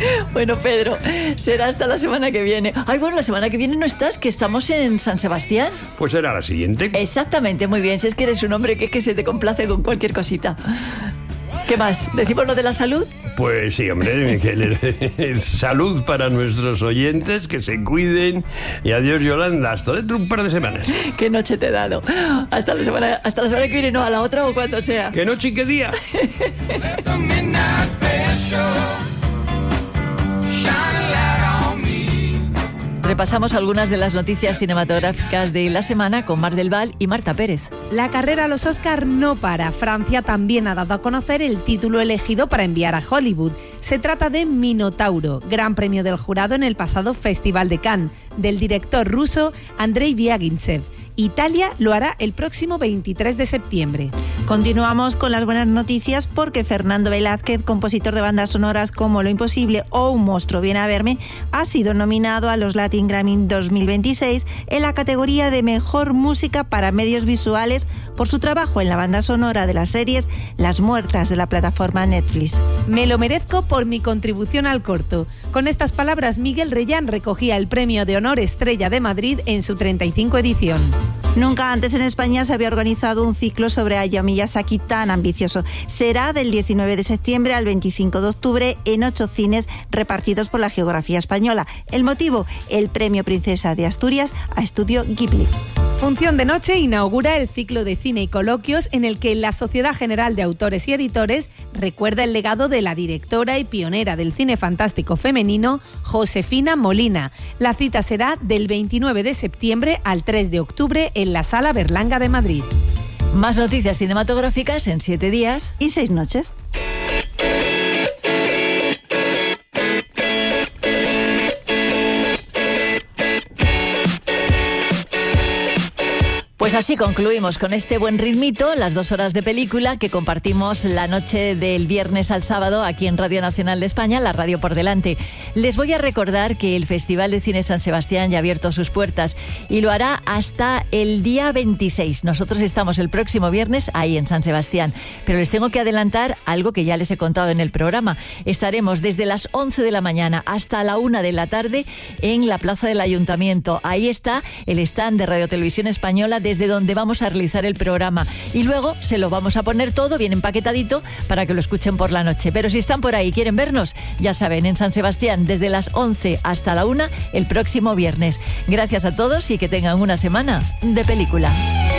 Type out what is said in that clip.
Bueno, Pedro, será hasta la semana que viene. Ay, bueno, la semana que viene no estás, que estamos en San Sebastián. Pues será la siguiente. Exactamente, muy bien. Si es que eres un hombre que se te complace con cualquier cosita. ¿Qué más? ¿Decimos lo de la salud? Pues sí, hombre, salud para nuestros oyentes, que se cuiden. Y adiós, Yolanda, hasta dentro de un par de semanas. ¿Qué noche te he dado? Hasta la semana que viene, no, a la otra o cuando sea. ¿Qué noche y qué día? Repasamos algunas de las noticias cinematográficas de la semana con Mar del Val y Marta Pérez. La carrera a los Oscar no para. Francia también ha dado a conocer el título elegido para enviar a Hollywood. Se trata de Minotauro, gran premio del jurado en el pasado Festival de Cannes, del director ruso Andrei Vyagintsev. Italia lo hará el próximo 23 de septiembre. Continuamos con las buenas noticias porque Fernando Velázquez, compositor de bandas sonoras como Lo Imposible o Un monstruo viene a verme, ha sido nominado a los Latin Grammy 2026 en la categoría de Mejor Música para Medios Visuales por su trabajo en la banda sonora de las series Las Muertas de la plataforma Netflix. Me lo merezco por mi contribución al corto. Con estas palabras, Miguel Reyán recogía el premio de honor Estrella de Madrid en su 35 edición. Nunca antes en España se había organizado un ciclo sobre Hayao Miyazaki tan ambicioso. Será del 19 de septiembre al 25 de octubre en 8 cines repartidos por la geografía española. El motivo, el Premio Princesa de Asturias a Estudio Ghibli. Función de noche inaugura el ciclo de cine y coloquios en el que la Sociedad General de Autores y Editores recuerda el legado de la directora y pionera del cine fantástico femenino, Josefina Molina. La cita será del 29 de septiembre al 3 de octubre en la Sala Berlanga de Madrid. Más noticias cinematográficas en 7 días y 6 noches. Pues así concluimos con este buen ritmito las 2 horas de película que compartimos la noche del viernes al sábado aquí en Radio Nacional de España, la radio por delante. Les voy a recordar que el Festival de Cine San Sebastián ya ha abierto sus puertas y lo hará hasta el día 26. Nosotros estamos el próximo viernes ahí en San Sebastián, pero les tengo que adelantar algo que ya les he contado en el programa. Estaremos desde las 11 de la mañana hasta la 1 de la tarde en la Plaza del Ayuntamiento. Ahí está el stand de Radio Televisión Española desde donde vamos a realizar el programa y luego se lo vamos a poner todo bien empaquetadito para que lo escuchen por la noche. Pero si están por ahí y quieren vernos, ya saben, en San Sebastián desde las 11 hasta la 1 el próximo viernes. Gracias a todos y que tengan una semana de película.